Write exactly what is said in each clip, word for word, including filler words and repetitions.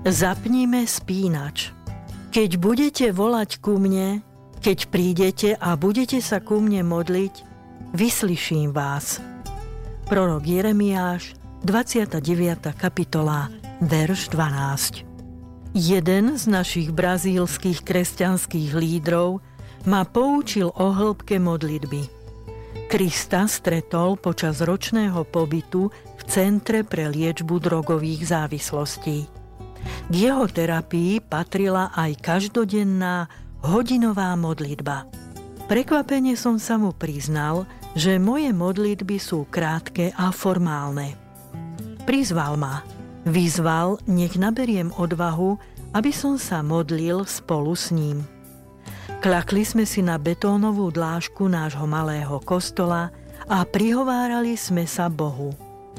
Zapnime spínač. Keď budete volať ku mne, keď prídete a budete sa ku mne modliť, vyslyším vás. Prorok Jeremiáš, dvadsiata deviata kapitola, verš dvanásť. Jeden z našich brazílskych kresťanských lídrov ma poučil o hĺbke modlitby. Krista stretol počas ročného pobytu v Centre pre liečbu drogových závislostí. K jeho terapii patrila aj každodenná hodinová modlitba. Prekvapene som sa mu priznal, že moje modlitby sú krátke a formálne. Prizval ma, vyzval, nech naberiem odvahu, aby som sa modlil spolu s ním. Kľakli sme si na betónovú dlážku nášho malého kostola a prihovárali sme sa Bohu.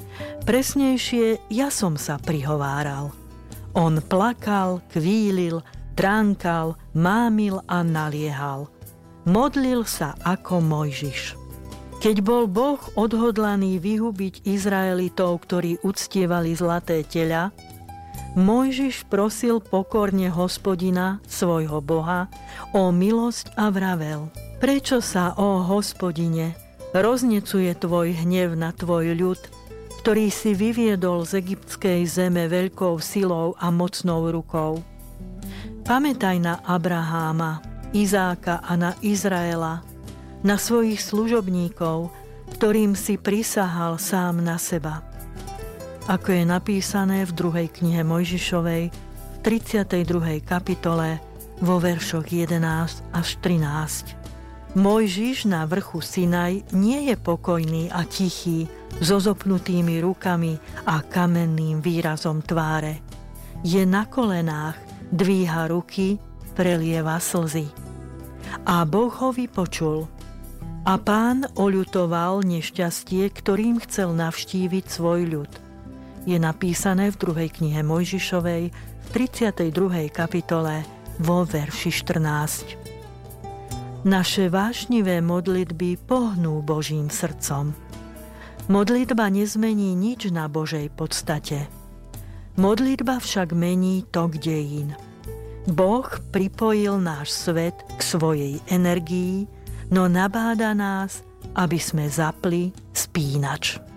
Presnejšie, ja som sa prihováral. On plakal, kvílil, tránkal, mámil a naliehal. Modlil sa ako Mojžiš. Keď bol Boh odhodlaný vyhubiť Izraelitov, ktorí uctievali zlaté teľa, Mojžiš prosil pokorne Hospodina, svojho Boha, o milosť a vravel: Prečo sa, ó Hospodine, roznecuje tvoj hnev na tvoj ľud, ktorý si vyviedol z egyptskej zeme veľkou silou a mocnou rukou? Pamätaj na Abraháma, Izáka a na Izraela, na svojich služobníkov, ktorým si prisahal sám na seba. Ako je napísané v druhej knihe Mojžišovej, v tridsiatej druhej kapitole, vo veršoch jedenásť až trinásť. Mojžiš na vrchu Sinaj nie je pokojný a tichý, so zopnutými rukami a kamenným výrazom tváre. Je na kolenách, dvíha ruky, prelieva slzy. A Boh ho vypočul. A Pán oľutoval nešťastie, ktorým chcel navštíviť svoj ľud. Je napísané v druhej knihe Mojžišovej, v tridsiatej druhej kapitole, vo verši štrnásť. Naše vášnivé modlitby pohnú Božím srdcom. Modlitba nezmení nič na Božej podstate. Modlitba však mení tok dejín. Boh pripojil náš svet k svojej energii, no nabáda nás, aby sme zapli spínač.